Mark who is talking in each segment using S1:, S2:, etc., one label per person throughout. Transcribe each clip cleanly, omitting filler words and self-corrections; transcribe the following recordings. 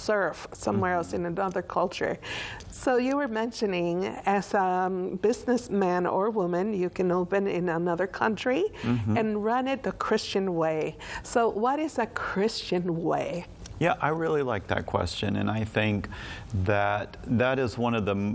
S1: serve somewhere else in another culture. So you were mentioning, as a businessman or woman, you can open in another country and run it the Christian way. So what is a Christian way?
S2: Yeah, I really like that question, and I think that that is one of the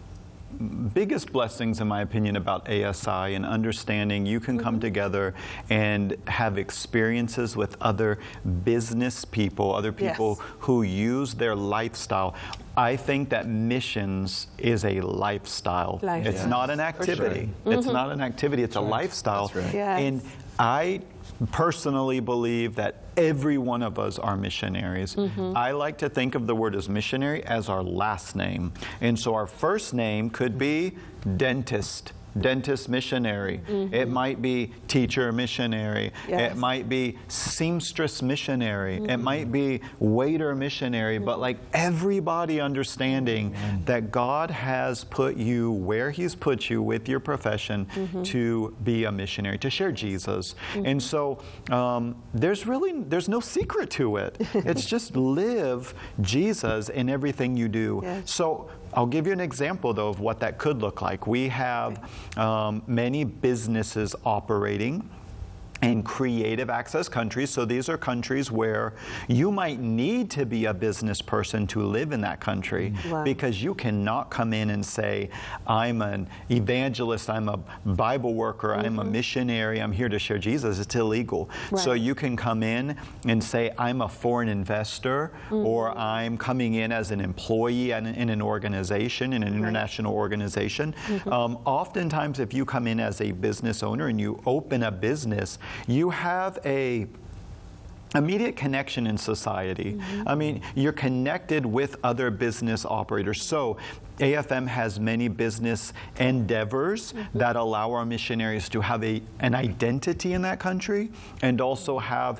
S2: biggest blessings, in my opinion, about ASI, and understanding you can come together and have experiences with other business people, other people who use their lifestyle. I think that missions is a lifestyle. It's not an activity. It's not an activity. It's a lifestyle.
S3: That's right.
S2: And I personally believe that every one of us are missionaries. I like to think of the word as missionary as our last name. And so our first name could be dentist. Dentist missionary. It might be teacher missionary. It might be seamstress missionary. It might be waiter missionary. But like everybody understanding that God has put you where He's put you with your profession to be a missionary, to share Jesus. And so there's no secret to it. It's just live Jesus in everything you do. So I'll give you an example, though, of what that could look like. We have many businesses operating in creative access countries. So these are countries where you might need to be a business person to live in that country, because you cannot come in and say, I'm an evangelist, I'm a Bible worker, I'm a missionary, I'm here to share Jesus. It's illegal. So you can come in and say, I'm a foreign investor, or I'm coming in as an employee in an organization, in an international organization. Oftentimes, if you come in as a business owner and you open a business, you have a immediate connection in society. I mean, you're connected with other business operators. So AFM has many business endeavors that allow our missionaries to have an identity in that country, and also have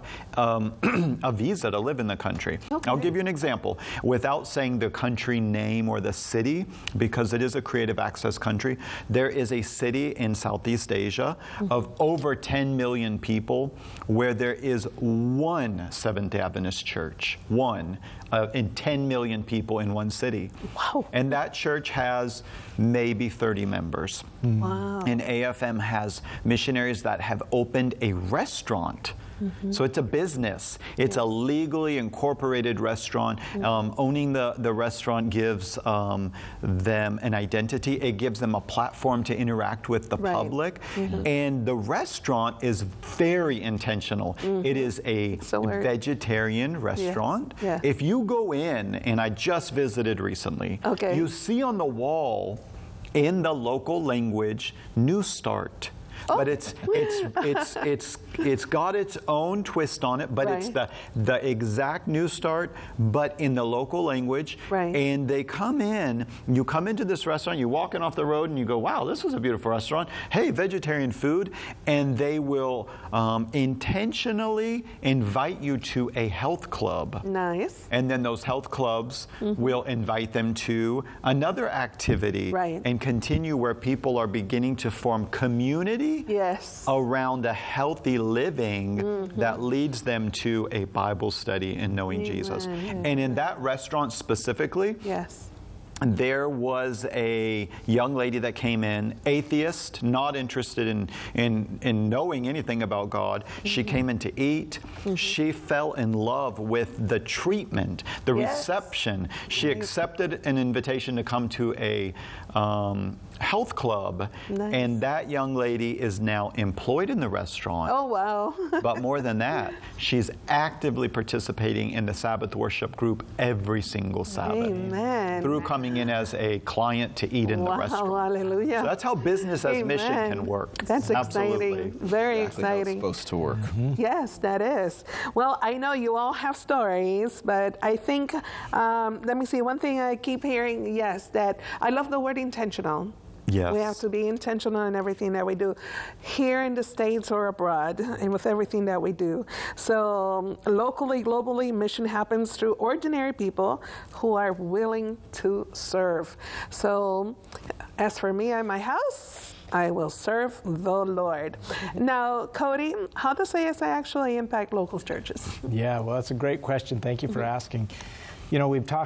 S2: a visa to live in the country. I'll give you an example. Without saying the country name or the city, because it is a creative access country, there is a city in Southeast Asia of over 10 million people where there is one Seventh-day Adventist church. One. In 10 million people in one city. And that church has maybe 30 members. And AFM has missionaries that have opened a restaurant. So it's a business. It's a legally incorporated restaurant. Owning the restaurant gives them an identity. It gives them a platform to interact with the public. And the restaurant is very intentional. It is a vegetarian restaurant. If you go in, and I just visited recently, you see on the wall in the local language, New Start. But it's got its own twist on it, but it's the exact New Start, but in the local language. And they come in, you come into this restaurant, you walk in off the road and you go, wow, this is a beautiful restaurant. Hey, vegetarian food. And they will intentionally invite you to a health club. And then those health clubs will invite them to another activity and continue, where people are beginning to form community around a healthy living that leads them to a Bible study and knowing Jesus. And in that restaurant specifically, there was a young lady that came in, atheist, not interested in knowing anything about God. She came in to eat. She fell in love with the treatment, the reception. She accepted an invitation to come to a health club, and that young lady is now employed in the restaurant. But more than that, she's actively participating in the Sabbath worship group every single Sabbath through coming in as a client to eat in the restaurant.
S1: Hallelujah.
S2: So that's how business as mission can work.
S1: That's exciting. Very exciting.
S3: How it's supposed to work.
S1: Yes, that is. Well, I know you all have stories, but I think, let me see, one thing I keep hearing, that I love the word intentional. We have to be intentional in everything that we do, here in the States or abroad, and with everything that we do. So locally, globally, mission happens through ordinary people who are willing to serve. So as for me and my house, I will serve the Lord. Now, Cody, how does ASI actually impact local churches?
S4: Yeah, well, that's a great question. Thank you for asking.
S3: You know, we've talked